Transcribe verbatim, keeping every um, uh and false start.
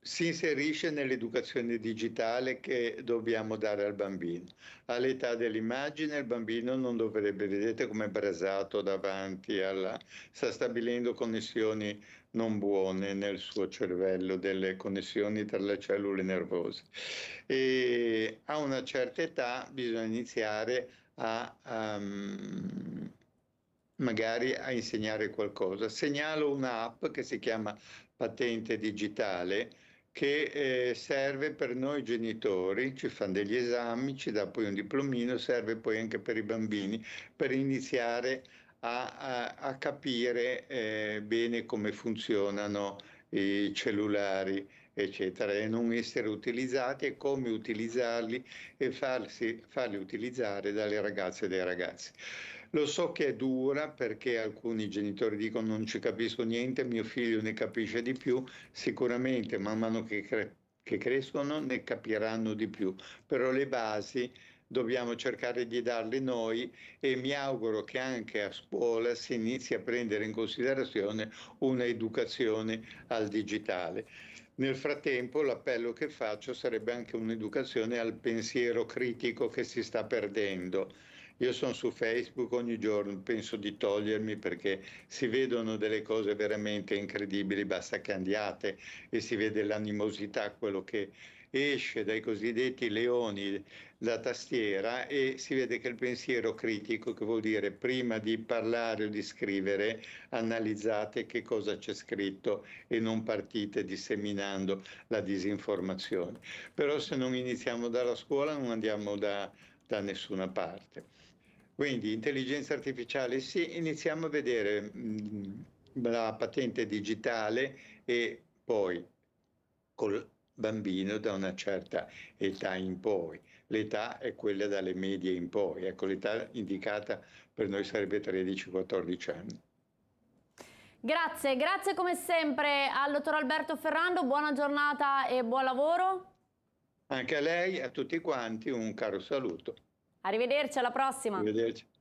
si inserisce nell'educazione digitale che dobbiamo dare al bambino. All'età dell'immagine il bambino non dovrebbe, vedete come è brasato davanti alla... sta stabilendo connessioni non buone nel suo cervello, delle connessioni tra le cellule nervose. E a una certa età bisogna iniziare a... Um, magari a insegnare qualcosa. Segnalo un'app che si chiama Patente Digitale, che eh, serve per noi genitori, ci fanno degli esami, ci dà poi un diplomino, serve poi anche per i bambini, per iniziare a, a, a capire eh, bene come funzionano i cellulari, eccetera, e non essere utilizzati e come utilizzarli e farsi, farli utilizzare dalle ragazze e dai ragazzi. Lo so che è dura perché alcuni genitori dicono non ci capisco niente, mio figlio ne capisce di più, sicuramente man mano che, cre che crescono ne capiranno di più, però le basi dobbiamo cercare di darle noi e mi auguro che anche a scuola si inizi a prendere in considerazione un'educazione al digitale. Nel frattempo l'appello che faccio sarebbe anche un'educazione al pensiero critico che si sta perdendo. Io sono su Facebook ogni giorno, penso di togliermi perché si vedono delle cose veramente incredibili, basta che andiate e si vede l'animosità, quello che esce dai cosiddetti leoni da tastiera e si vede che il pensiero critico, che vuol dire prima di parlare o di scrivere, analizzate che cosa c'è scritto e non partite disseminando la disinformazione. Però se non iniziamo dalla scuola non andiamo da, da nessuna parte. Quindi intelligenza artificiale sì, iniziamo a vedere mh, la patente digitale e poi col bambino da una certa età in poi. L'età è quella dalle medie in poi, ecco l'età indicata per noi sarebbe tredici quattordici anni. Grazie, grazie come sempre al dottor Alberto Ferrando, buona giornata e buon lavoro. Anche a lei, a tutti quanti, un caro saluto. Arrivederci, alla prossima. Arrivederci.